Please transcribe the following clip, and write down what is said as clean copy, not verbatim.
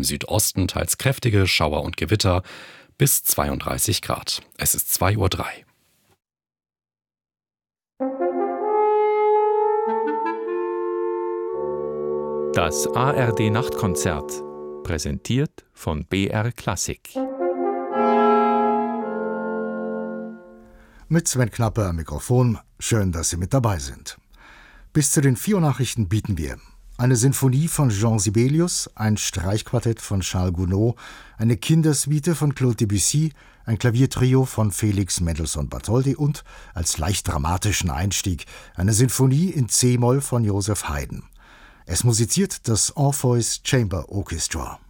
Südosten teils kräftige Schauer und Gewitter bis 32 Grad. Es ist 2:03 Uhr. Das ARD-Nachtkonzert, präsentiert von BR Klassik. Mit Sven Knappe am Mikrofon, schön, dass Sie mit dabei sind. Bis zu den 4 Nachrichten bieten wir eine Sinfonie von Jean Sibelius, ein Streichquartett von Charles Gounod, eine Kindersuite von Claude Debussy, ein Klaviertrio von Felix Mendelssohn Bartholdy und, als leicht dramatischen Einstieg, eine Sinfonie in C-Moll von Joseph Haydn. Es musiziert das Orpheus Chamber Orchestra.